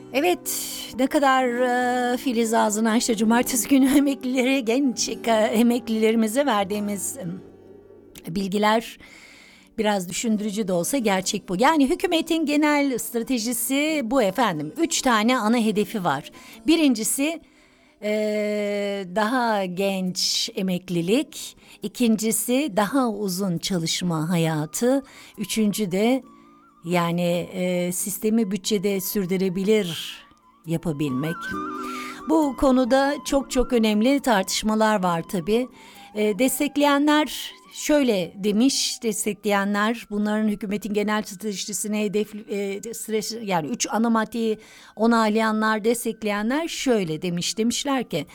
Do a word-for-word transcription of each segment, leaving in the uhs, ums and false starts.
Evet, ne kadar e, Filiz ağzını açtı. Cumartesi günü emeklilere, genç e, emeklilerimize verdiğimiz e, bilgiler biraz düşündürücü de olsa gerçek bu. Yani hükümetin genel stratejisi bu efendim. Üç tane ana hedefi var. Birincisi e, daha genç emeklilik. İkincisi daha uzun çalışma hayatı. Üçüncü de yani e, sistemi bütçede sürdürebilir yapabilmek. Bu konuda çok çok önemli tartışmalar var tabii. E, destekleyenler şöyle demiş, destekleyenler bunların hükümetin genel stratejisine hedef e, strateji, yani üç ana maddeyi onaylayanlar, destekleyenler şöyle demiş, demişler ki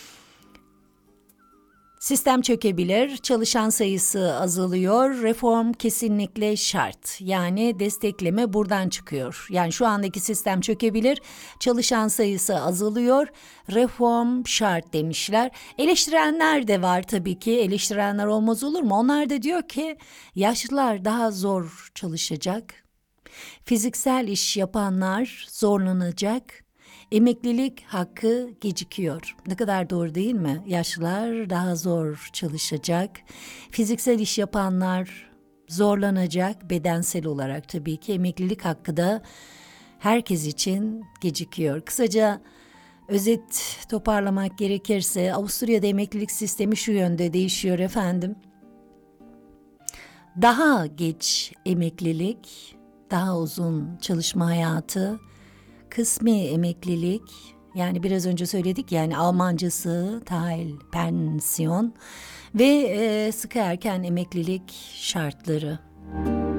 sistem çökebilir, çalışan sayısı azalıyor, reform kesinlikle şart. Yani destekleme buradan çıkıyor. Yani şu andaki sistem çökebilir, çalışan sayısı azalıyor, reform şart demişler. Eleştirenler de var tabii ki, eleştirenler olmaz olur mu? Onlar da diyor ki yaşlılar daha zor çalışacak, fiziksel iş yapanlar zorlanacak. Emeklilik hakkı gecikiyor. Ne kadar doğru değil mi? Yaşlılar daha zor çalışacak. Fiziksel iş yapanlar zorlanacak bedensel olarak tabii ki. Emeklilik hakkı da herkes için gecikiyor. Kısaca özet toparlamak gerekirse Avusturya'da emeklilik sistemi şu yönde değişiyor efendim. Daha geç emeklilik, daha uzun çalışma hayatı, kısmi emeklilik, yani biraz önce söyledik yani Almancası Teilpension ve e, sıkı erken emeklilik şartları.